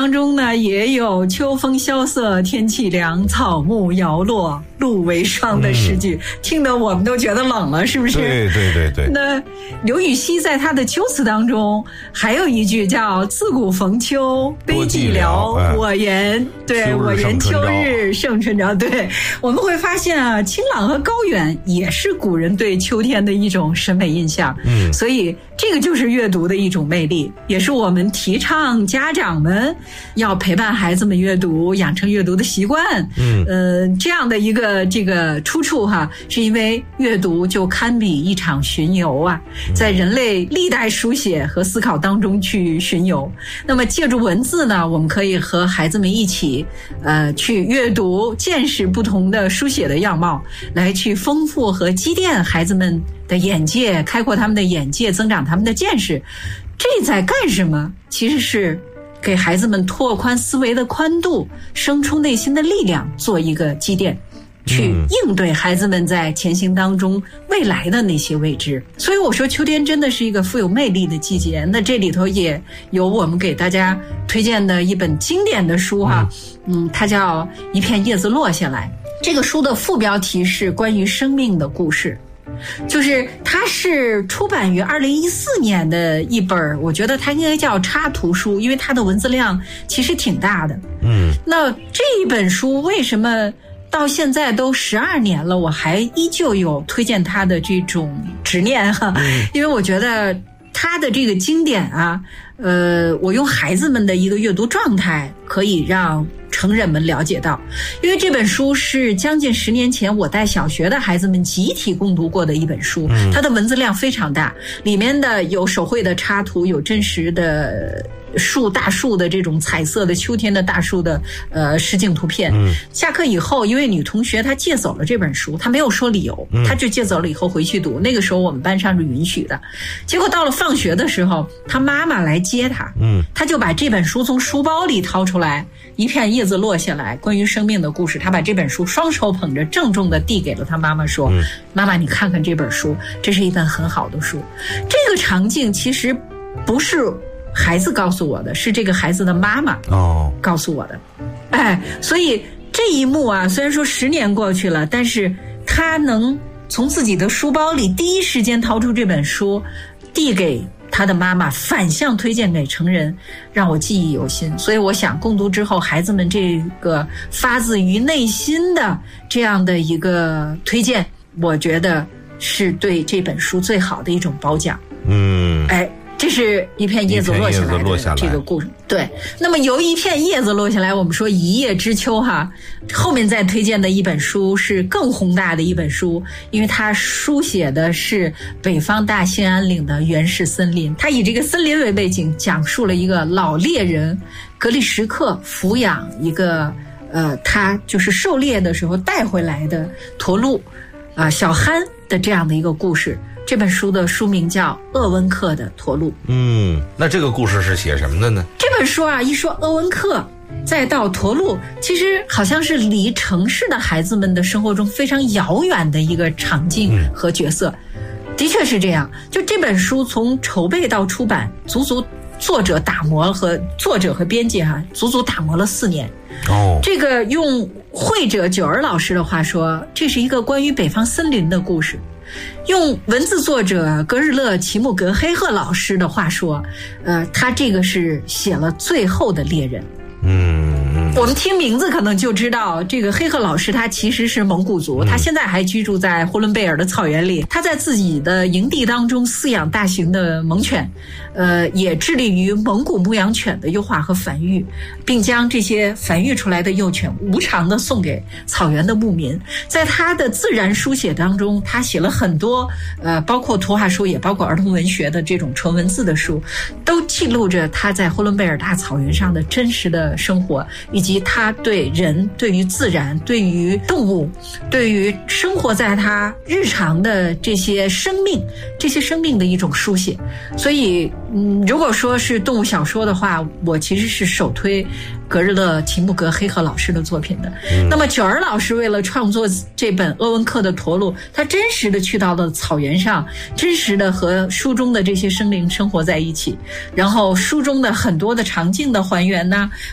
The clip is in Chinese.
当中呢，也有秋风萧瑟，天气凉，草木摇落，露为霜的诗句，听得我们都觉得冷了，是不是？ 对对对对。 那刘禹锡在他的秋词当中还有一句叫自古逢秋悲寂寥，我言秋日胜春朝。对，我们会发现啊，清朗和高远也是古人对秋天的一种审美印象。所以这个就是阅读的一种魅力，也是我们提倡家长们要陪伴孩子们阅读，养成阅读的习惯。这样的一个这个出处哈，是因为阅读就堪比一场巡游啊，在人类历代书写和思考当中去巡游。那么借助文字呢，我们可以和孩子们一起去阅读，见识不同的书写的样貌，来去丰富和积淀孩子们的眼界，开阔他们的眼界，增长他们的见识。这在干什么？其实是给孩子们拓宽思维的宽度，生出内心的力量，做一个积淀，去应对孩子们在前行当中未来的那些未知。所以我说秋天真的是一个富有魅力的季节。那这里头也有我们给大家推荐的一本经典的书哈，它叫《一片叶子落下来》。这个书的副标题是关于生命的故事，就是它是出版于2014年的一本，我觉得它应该叫插图书，因为它的文字量其实挺大的。那这一本书为什么到现在都12年了，我还依旧有推荐它的这种执念哈？因为我觉得它的这个经典啊，我用孩子们的一个阅读状态可以让成人们了解到。因为这本书是将近10年前我带小学的孩子们集体共读过的一本书，它的文字量非常大，里面的有手绘的插图，有真实的大树的这种彩色的秋天的大树的实景图片。下课以后，一位女同学她借走了这本书，她没有说理由，她就借走了以后回去读。那个时候我们班上是允许的。结果到了放学的时候，她妈妈来接她，她就把这本书从书包里掏出来，一片叶子落下来，关于生命的故事。她把这本书双手捧着，郑重地递给了她妈妈，说：妈妈，你看看这本书，这是一本很好的书。这个场景其实不是孩子告诉我的，是这个孩子的妈妈告诉我的。所以这一幕啊，虽然说10年过去了，但是他能从自己的书包里第一时间掏出这本书，递给他的妈妈，反向推荐给成人，让我记忆犹新。所以我想共读之后，孩子们这个发自于内心的这样的一个推荐，我觉得是对这本书最好的一种褒奖。这是一片叶子落下来的这个故事。对，那么由一片叶子落下来，我们说一叶知秋哈。后面再推荐的一本书是更宏大的一本书，因为它书写的是北方大兴安岭的原始森林，它以这个森林为背景，讲述了一个老猎人格里什克抚养一个他就是狩猎的时候带回来的驼鹿小憨的这样的一个故事。这本书的书名叫《鄂温克的驼鹿》。 那这个故事是写什么的呢？ 这本书啊，一说鄂温克再到驼鹿，其实好像是离城市的孩子们的生活中非常遥远的一个场景和角色。的确是这样，就这本书从筹备到出版，足足作者和编辑足足打磨了4年。这个用绘者九儿老师的话说，这是一个关于北方森林的故事。用文字作者格日勒·齐木格黑赫老师的话说，他这个是写了最后的猎人。我们听名字可能就知道，这个黑赫老师他其实是蒙古族，他现在还居住在呼伦贝尔的草原里。他在自己的营地当中饲养大型的猛犬，也致力于蒙古牧羊犬的优化和繁育，并将这些繁育出来的幼犬无偿的送给草原的牧民。在他的自然书写当中，他写了很多包括图画书也包括儿童文学的这种纯文字的书，都记录着他在呼伦贝尔大草原上的真实的生活，以及他对人、对于自然、对于动物、对于生活在他日常的这些生命的一种书写。所以如果说是动物小说的话，我其实是首推格日勒·齐木格黑赫老师的作品的。那么九儿老师为了创作这本鄂温克的驼鹿，他真实的去到了草原上，真实的和书中的这些生灵生活在一起，然后书中的很多的场景的还原呢，